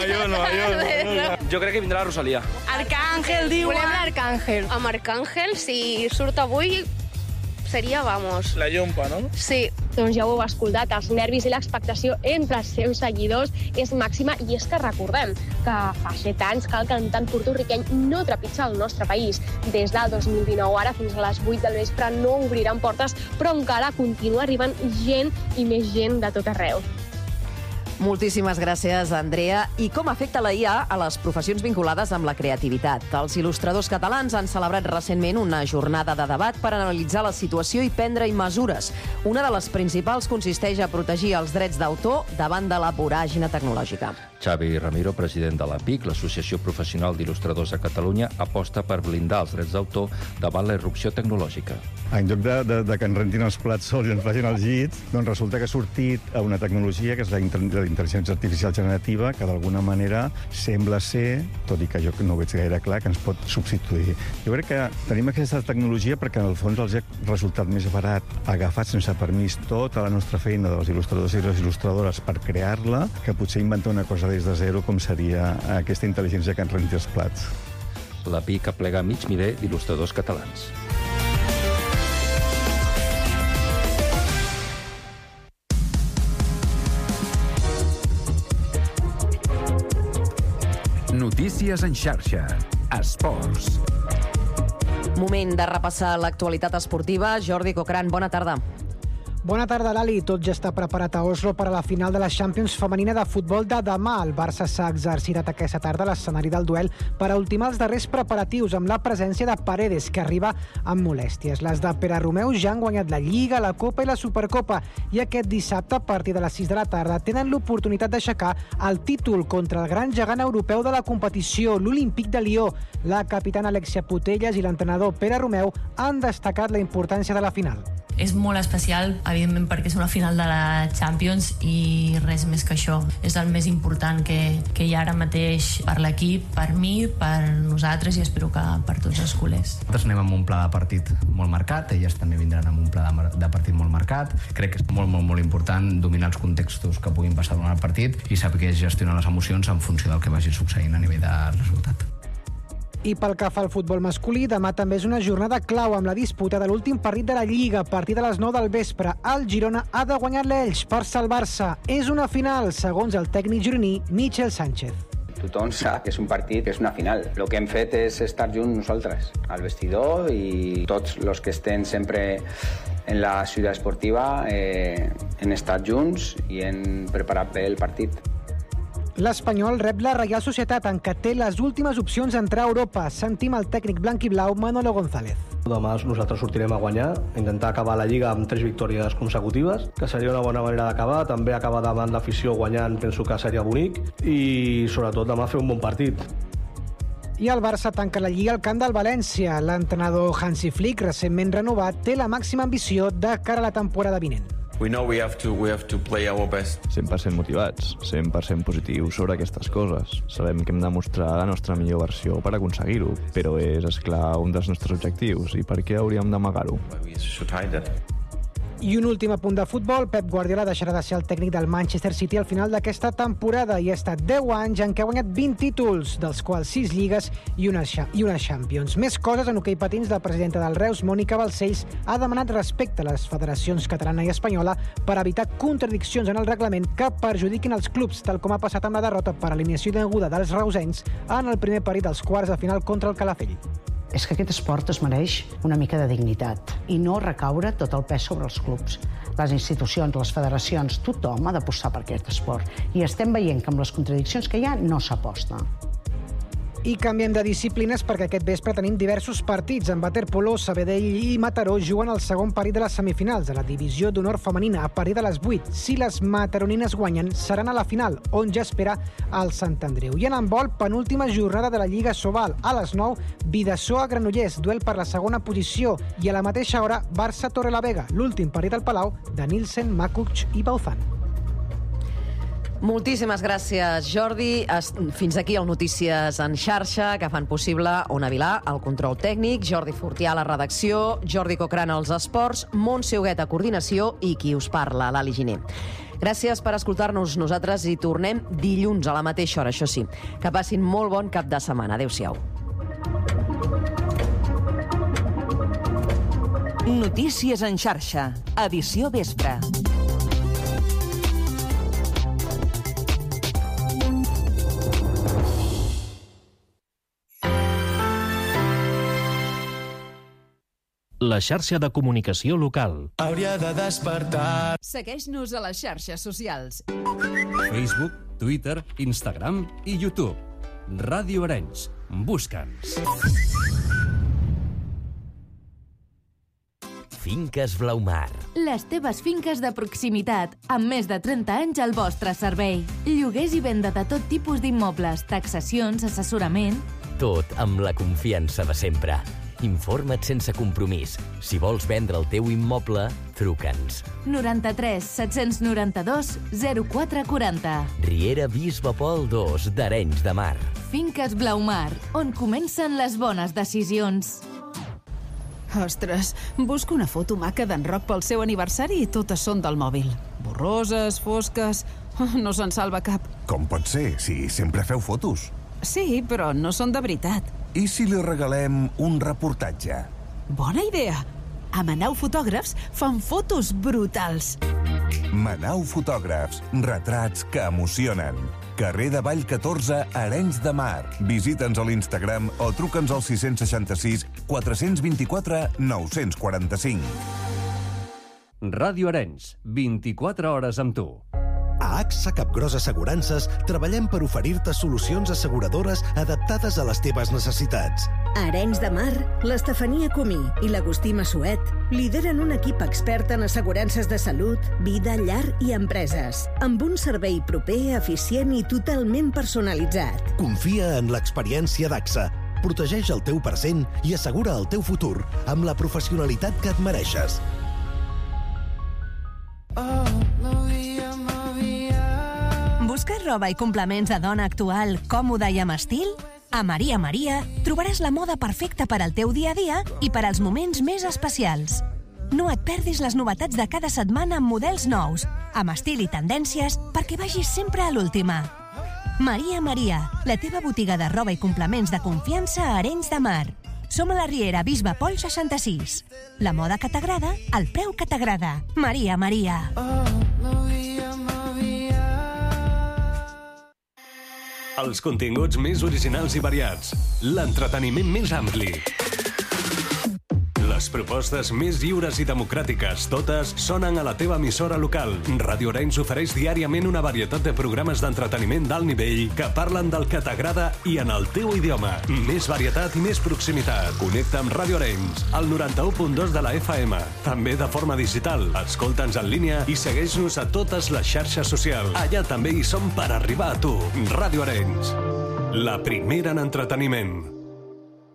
Jo crec que vindrà la Rosalia. Arcángel, diuen. Volem l'Arcángel. Amb Arcángel, si surt avui, seria, vamos... La Llompa, no? Sí. Doncs ja ho heu escoltat, els nervis i l'expectació entre els seus seguidors és màxima, i és que recordem que fa 7 anys que el cantant porto-riqueny no trepitja el nostre país. Des del 2019 ara fins a les 8 del vespre no obriran portes, però encara continua arribant gent i més gent de tot arreu. Moltíssimes gràcies, Andrea. I com afecta la IA a les professions vinculades amb la creativitat? Els il·lustradors catalans han celebrat recentment una jornada de debat per analitzar la situació i prendre-hi mesures. Una de les principals consisteix a protegir els drets d'autor davant de la voràgine tecnològica. Xavi Ramiro, president de l'APIC, l'Associació Professional d'Il·lustradors de Catalunya, aposta per blindar els drets d'autor davant la irrupció tecnològica. En lloc de que ens rentin els plats sols i ens facin els llits, doncs resulta que ha sortit una tecnologia que és la intel·ligència artificial generativa, que d'alguna manera sembla ser, tot i que jo no ho veig gaire clar, que ens pot substituir. Jo crec que tenim aquesta tecnologia perquè en el fons els ha resultat més barat agafar sense permís tota la nostra feina dels il·lustradors i les il·lustradores per crear-la, que potser inventar una cosa des de zero com seria aquesta intel·ligència que ens renti els plats. L'APIC aplega mig miler d'il·lustradors catalans. Notícies en xarxa. Esports. Moment de repassar l'actualitat esportiva. Jordi Cocran, bona tarda. Bona tarda, Lali. Tot ja està preparat a Oslo per a la final de la Champions femenina de futbol de demà. El Barça s'ha exercitat aquesta tarda a l'escenari del duel per a ultimar els darrers preparatius amb la presència de Paredes, que arriba amb molèsties. Les de Pere Romeu ja han guanyat la Lliga, la Copa i la Supercopa, i aquest dissabte, a partir de les 6 de la tarda, tenen l'oportunitat d'aixecar el títol contra el gran gegant europeu de la competició, l'Olímpic de Lió. La capitana Alexia Putellas i l'entrenador Pere Romeu han destacat la importància de la final. És molt especial, evidentment, perquè és una final de la Champions i res més que això. És el més important que hi ha ara mateix per l'equip, per mi, per nosaltres i espero que per tots els culers. Nosaltres anem amb un pla de partit molt marcat, elles també vindran amb un pla de partit molt marcat. Crec que és molt important dominar els contextos que puguin passar durant el partit i saber gestionar les emocions en funció del que vagi succeint a nivell de resultat. I pel que fa al futbol masculí, demà també és una jornada clau amb la disputa de l'últim partit de la Lliga a partir de les 9 del vespre. El Girona ha de guanyar l'Elx per salvar-se. És una final, segons el tècnic gironí Michel Sánchez. Tothom sap que és un partit, que és una final. El que hem fet és estar junts nosaltres, al vestidor, i tots els que estem sempre en la ciutat esportiva hem estat junts i hem preparat bé el partit. L'Espanyol rep la Reial Societat, en què té les últimes opcions d'entrar a Europa. Sentim el tècnic blanc i blau Manolo González. Demà nosaltres sortirem a guanyar, intentar acabar la Lliga amb 3 victòries consecutives, que seria una bona manera d'acabar. També acabar davant l'afició guanyant, penso que seria bonic, i sobretot demà fer un bon partit. I el Barça tanca la Lliga al camp del València. L'entrenador Hansi Flick, recentment renovat, té la màxima ambició de cara a la temporada vinent. We know we have to play our best. 100% motivats, 100% positius sobre aquestes coses. Sabem que hem de mostrar la nostra millor versió per aconseguir-ho, però és, esclar, un dels nostres objectius. I per què hauríem d'amagar-ho? I un últim apunt de futbol. Pep Guardiola deixarà de ser el tècnic del Manchester City al final d'aquesta temporada i ha estat 10 anys en què ha guanyat 20 títols, dels quals 6 lligues i una Champions. Més coses en hoquei patins. La presidenta del Reus, Mònica Balcells, ha demanat respecte a les federacions catalana i espanyola per evitar contradiccions en el reglament que perjudiquin els clubs, tal com ha passat amb la derrota per alineació deguda dels reusencs en el primer partit dels quarts de final contra el Calafell. És que aquest esport es mereix una mica de dignitat i no recaure tot el pes sobre els clubs. Les institucions, les federacions, tothom ha d'apostar per aquest esport. I estem veient que amb les contradiccions que hi ha no s'aposta. I canviem de disciplines perquè aquest vespre tenim diversos partits. En waterpolo, Sabadell i Mataró juguen el segon partit de les semifinals de la divisió d'honor femenina a partir de les 8. Si les mataronines guanyen, seran a la final, on ja espera el Sant Andreu. I en handbol, penúltima jornada de la Lliga Sobal. A les 9, Bidasoa a Granollers, duel per la segona posició. I a la mateixa hora, Barça-Torrelavega, l'últim partit al Palau de Nielsen, Makuch i Bauzán. Moltíssimes gràcies, Jordi. Fins aquí el Notícies en xarxa, que fan possible Ona Vilà, el control tècnic, Jordi Fortià a la redacció, Jordi Cocran als esports, Montse Huguet a coordinació i qui us parla, Lali Giner. Gràcies per escoltar-nos. Nosaltres hi tornem dilluns a la mateixa hora, això sí. Que passin molt bon cap de setmana. Adéu-siau. Notícies en xarxa. Edició vespre. La xarxa de comunicació local. Hauria de despertar. Segueix-nos a les xarxes socials. Facebook, Twitter, Instagram i YouTube. Ràdio Arenys. Busca'ns. Finques Blaumar. Les teves finques de proximitat, amb més de 30 anys al vostre servei. Lloguers i venda de tot tipus d'immobles, taxacions, assessorament... Tot amb la confiança de sempre. Informa't sense compromís. Si vols vendre el teu immoble, truca'ns. 93 792 0440. Riera Bisbe Pol 2 d'Arenys de Mar. Finques Blaumar, on comencen les bones decisions. Ostres, busco una foto maca d'en Roc pel seu aniversari i totes són del mòbil. Borroses, fosques... No se'n salva cap. Com pot ser, si sempre feu fotos? Sí, però no són de veritat. I si li regalem un reportatge? Bona idea! A Manau Fotògrafs fan fotos brutals. Manau Fotògrafs, retrats que emocionen. Carrer de Vall 14, Arenys de Mar. Visita'ns a l'Instagram o truca'ns al 666 424 945. Ràdio Arenys, 24 hores amb tu. A AXA Capgròs Assegurances treballem per oferir-te solucions asseguradores adaptades a les teves necessitats. A Arenys de Mar, l'Estefania Comí i l'Agustí Massuet lideren un equip expert en assegurances de salut, vida, llar i empreses, amb un servei proper, eficient i totalment personalitzat. Confia en l'experiència d'AXA. Protegeix el teu present i assegura el teu futur amb la professionalitat que et mereixes. Busques roba i complements de dona actual, còmoda i amb estil? A Maria Maria trobaràs la moda perfecta per al teu dia a dia i per als moments més especials. No et perdis les novetats de cada setmana amb models nous, amb estil i tendències, perquè vagis sempre a l'última. Maria Maria, la teva botiga de roba i complements de confiança a Arenys de Mar. Som a la Riera Bisbe Pol 66. La moda que t'agrada, al preu que t'agrada. Maria Maria. Els continguts més originals i variats. L'entreteniment més ampli. Les propostes més lliures i democràtiques, totes sonen a la teva emissora local. Ràdio Arenys ofereix diàriament una varietat de programes d'entreteniment d'alt nivell que parlen del que t'agrada i en el teu idioma. Més varietat i més proximitat. Connecta amb Ràdio Arenys, al 91.2 de la FM. També de forma digital. Escolta'ns en línia i segueix-nos a totes les xarxes socials. Allà també hi som per arribar a tu. Ràdio Arenys, la primera en entreteniment.